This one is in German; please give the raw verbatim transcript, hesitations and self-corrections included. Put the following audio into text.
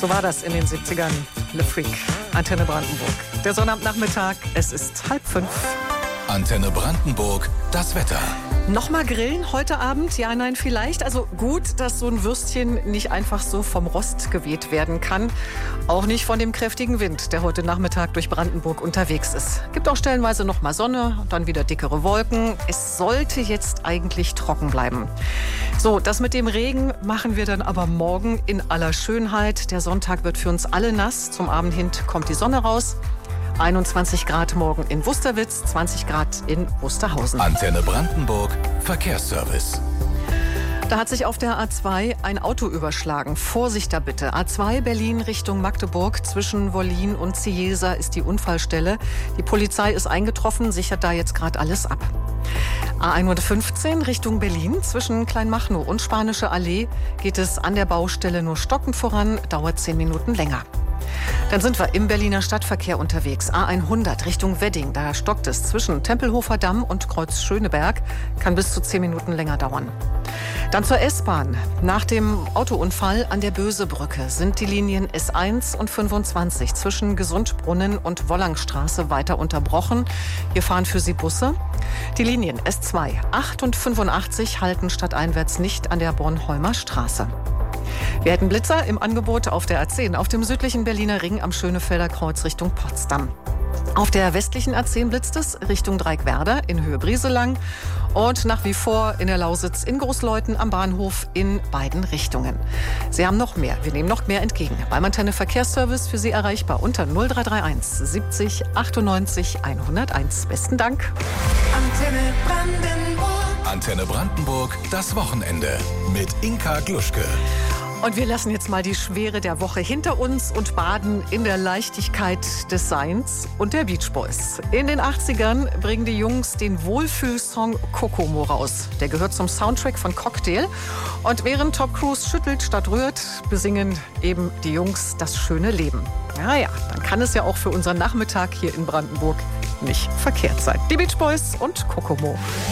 So war das in den siebzigern. Le Freak, Antenne Brandenburg. Der Sonnabendnachmittag, es ist halb fünf. Antenne Brandenburg, das Wetter. Nochmal grillen heute Abend? Ja, nein, vielleicht. Also gut, dass so ein Würstchen nicht einfach so vom Rost geweht werden kann. Auch nicht von dem kräftigen Wind, der heute Nachmittag durch Brandenburg unterwegs ist. Gibt auch stellenweise noch mal Sonne, dann wieder dickere Wolken. Es sollte jetzt eigentlich trocken bleiben. So, das mit dem Regen machen wir dann aber morgen in aller Schönheit. Der Sonntag wird für uns alle nass. Zum Abend hin kommt die Sonne raus. einundzwanzig Grad morgen in Wusterwitz, zwanzig Grad in Wusterhausen. Antenne Brandenburg, Verkehrsservice. Da hat sich auf der A zwei ein Auto überschlagen. Vorsicht da bitte. A zwei Berlin Richtung Magdeburg. Zwischen Wollin und Cieza ist die Unfallstelle. Die Polizei ist eingetroffen, sichert da jetzt gerade alles ab. A hundertfünfzehn Richtung Berlin. Zwischen Kleinmachnow und Spanische Allee geht es an der Baustelle nur stockend voran. Dauert zehn Minuten länger. Dann sind wir im Berliner Stadtverkehr unterwegs. A hundert Richtung Wedding. Da stockt es zwischen Tempelhofer Damm und Kreuz Schöneberg. Kann bis zu zehn Minuten länger dauern. Dann zur S-Bahn. Nach dem Autounfall an der Bösebrücke sind die Linien S eins und fünfundzwanzig zwischen Gesundbrunnen und Wollangstraße weiter unterbrochen. Hier fahren für Sie Busse. Die Linien S zwei, acht und fünfundachtzig halten stadteinwärts nicht an der Bornholmer Straße. Wir hätten Blitzer im Angebot auf der A zehn, auf dem südlichen Berliner Ring am Schönefelder Kreuz Richtung Potsdam. Auf der westlichen A zehn blitzt es Richtung Dreieckwerder in Höhe Brieselang und nach wie vor in der Lausitz in Großleuthen am Bahnhof in beiden Richtungen. Sie haben noch mehr, wir nehmen noch mehr entgegen. Beim Antenne Verkehrsservice für Sie erreichbar unter null drei drei eins siebzig achtundneunzig hunderteins. Besten Dank. Antenne Brandenburg. Antenne Brandenburg, das Wochenende mit Inka Gluschke. Und wir lassen jetzt mal die Schwere der Woche hinter uns und baden in der Leichtigkeit des Seins und der Beach Boys. In den achtzigern bringen die Jungs den Wohlfühlsong Kokomo raus. Der gehört zum Soundtrack von Cocktail. Und während Tom Cruise schüttelt statt rührt, besingen eben die Jungs das schöne Leben. Naja, dann kann es ja auch für unseren Nachmittag hier in Brandenburg nicht verkehrt sein. Die Beach Boys und Kokomo.